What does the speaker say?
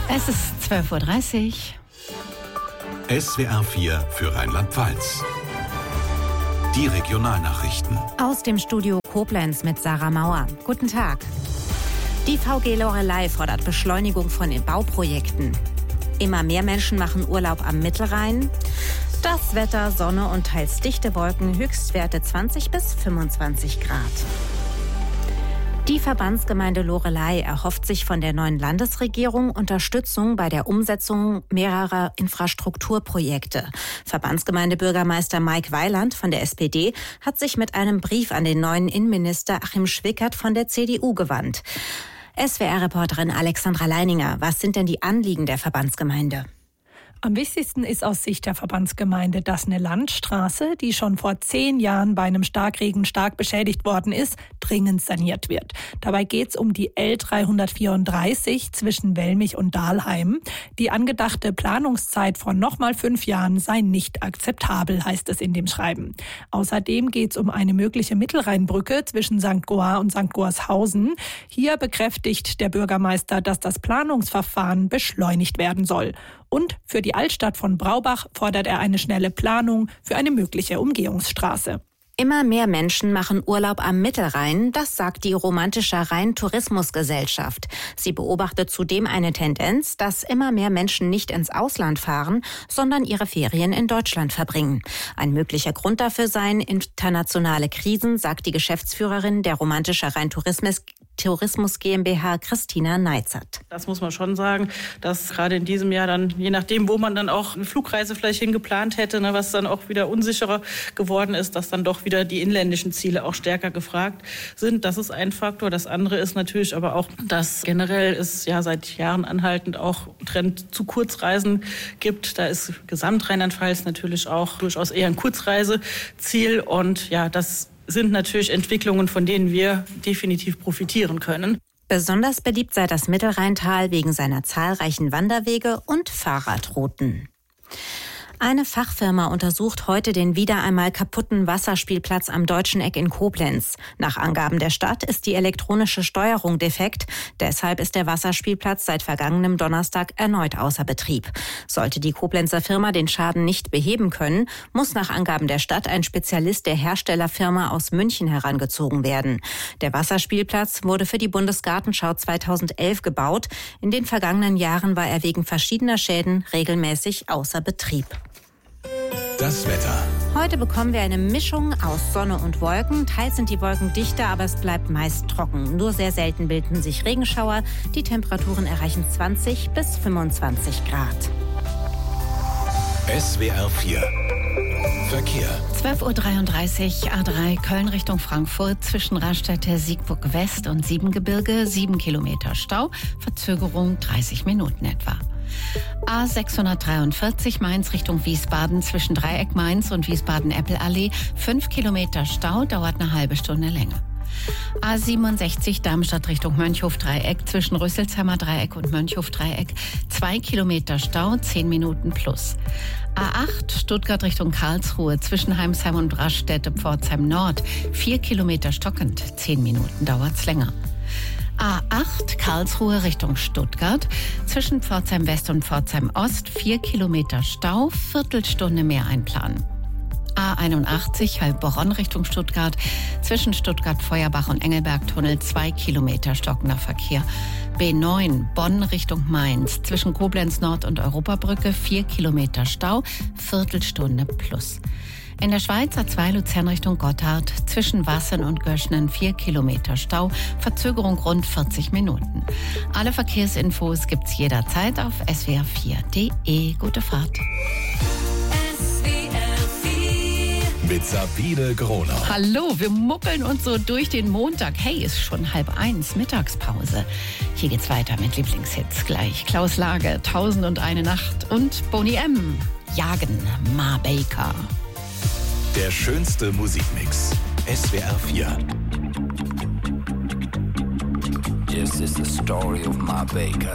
Es ist 12:30 Uhr. SWR 4 für Rheinland-Pfalz. Die Regionalnachrichten. Aus dem Studio Koblenz mit Sarah Mauer. Guten Tag. Die VG Loreley fordert Beschleunigung von Bauprojekten. Immer mehr Menschen machen Urlaub am Mittelrhein. Das Wetter, Sonne und teils dichte Wolken, Höchstwerte 20 bis 25 Grad. Die Verbandsgemeinde Loreley erhofft sich von der neuen Landesregierung Unterstützung bei der Umsetzung mehrerer Infrastrukturprojekte. Verbandsgemeindebürgermeister Mike Weiland von der SPD hat sich mit einem Brief an den neuen Innenminister Achim Schwickert von der CDU gewandt. SWR-Reporterin Alexandra Leininger, was sind denn die Anliegen der Verbandsgemeinde? Am wichtigsten ist aus Sicht der Verbandsgemeinde, dass eine Landstraße, die schon vor 10 Jahren bei einem Starkregen stark beschädigt worden ist, dringend saniert wird. Dabei geht es um die L334 zwischen Wellmich und Dahlheim. Die angedachte Planungszeit von nochmal 5 Jahren sei nicht akzeptabel, heißt es in dem Schreiben. Außerdem geht es um eine mögliche Mittelrheinbrücke zwischen St. Goar und St. Goarshausen. Hier bekräftigt der Bürgermeister, dass das Planungsverfahren beschleunigt werden soll. Und für die Altstadt von Braubach fordert er eine schnelle Planung für eine mögliche Umgehungsstraße. Immer mehr Menschen machen Urlaub am Mittelrhein, das sagt die Romantischer Rhein-Tourismusgesellschaft. Sie beobachtet zudem eine Tendenz, dass immer mehr Menschen nicht ins Ausland fahren, sondern ihre Ferien in Deutschland verbringen. Ein möglicher Grund dafür seien internationale Krisen, sagt die Geschäftsführerin der Romantischer Rhein-Tourismus GmbH Christina Neizert. Das muss man schon sagen, dass gerade in diesem Jahr dann, je nachdem, wo man dann auch eine Flugreise vielleicht hingeplant hätte, was dann auch wieder unsicherer geworden ist, dass dann doch wieder die inländischen Ziele auch stärker gefragt sind. Das ist ein Faktor. Das andere ist natürlich aber auch, dass generell es ja seit Jahren anhaltend auch Trend zu Kurzreisen gibt. Da ist Gesamt-Rheinland-Pfalz natürlich auch durchaus eher ein Kurzreiseziel und ja, das sind natürlich Entwicklungen, von denen wir definitiv profitieren können. Besonders beliebt sei das Mittelrheintal wegen seiner zahlreichen Wanderwege und Fahrradrouten. Eine Fachfirma untersucht heute den wieder einmal kaputten Wasserspielplatz am Deutschen Eck in Koblenz. Nach Angaben der Stadt ist die elektronische Steuerung defekt. Deshalb ist der Wasserspielplatz seit vergangenem Donnerstag erneut außer Betrieb. Sollte die Koblenzer Firma den Schaden nicht beheben können, muss nach Angaben der Stadt ein Spezialist der Herstellerfirma aus München herangezogen werden. Der Wasserspielplatz wurde für die Bundesgartenschau 2011 gebaut. In den vergangenen Jahren war er wegen verschiedener Schäden regelmäßig außer Betrieb. Das Wetter. Heute bekommen wir eine Mischung aus Sonne und Wolken. Teils sind die Wolken dichter, aber es bleibt meist trocken. Nur sehr selten bilden sich Regenschauer. Die Temperaturen erreichen 20 bis 25 Grad. SWR 4 Verkehr. 12:33 Uhr, A3 Köln Richtung Frankfurt zwischen Raststätte, Siegburg West und Siebengebirge, 7 Kilometer Stau, Verzögerung 30 Minuten etwa. A643 Mainz Richtung Wiesbaden zwischen Dreieck Mainz und Wiesbaden-Eppelallee, 5 Kilometer Stau, dauert eine halbe Stunde länger. A67 Darmstadt Richtung Mönchhof-Dreieck zwischen Rüsselsheimer Dreieck und Mönchhof-Dreieck, 2 Kilometer Stau, 10 Minuten plus. A8 Stuttgart Richtung Karlsruhe zwischen Heimsheim und Raststätte-Pforzheim Nord, 4 Kilometer stockend, 10 Minuten dauert's länger. A8 Karlsruhe Richtung Stuttgart zwischen Pforzheim West und Pforzheim Ost, 4 Kilometer Stau, Viertelstunde mehr einplanen. A81 Heilbronn Richtung Stuttgart zwischen Stuttgart-Feuerbach und Engelberg-Tunnel, 2 Kilometer stockender Verkehr. B9 Bonn Richtung Mainz zwischen Koblenz Nord und Europabrücke, 4 Kilometer Stau, Viertelstunde plus. In der Schweiz A2 Luzern Richtung Gotthard zwischen Wassen und Göschnen, 4 Kilometer Stau, Verzögerung rund 40 Minuten. Alle Verkehrsinfos gibt's jederzeit auf swr4.de. Gute Fahrt. Mit Sabine Gronau. Hallo, wir muckeln uns so durch den Montag. Hey, ist schon 12:30, Mittagspause. Hier geht's weiter mit Lieblingshits gleich. Klaus Lage, 1001 Nacht und Boney M. Jagen, Ma Baker. Der schönste Musikmix. SWR 4. This is the story of Ma Baker.